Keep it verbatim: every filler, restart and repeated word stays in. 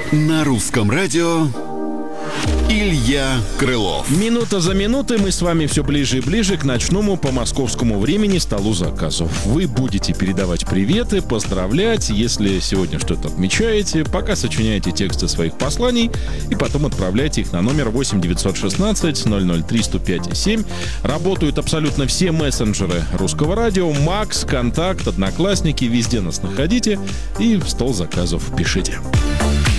На русском радио Илья Крылов. Минута за минутой мы с вами все ближе и ближе к ночному по московскому времени столу заказов. Вы будете передавать приветы, поздравлять, если сегодня что-то отмечаете, пока сочиняете тексты своих посланий и потом отправляйте их на номер восемь девятьсот шестнадцать ноль ноль три сто пять семь. Работают абсолютно все мессенджеры русского радио: Макс, Контакт, Одноклассники, везде нас находите и в стол заказов пишите.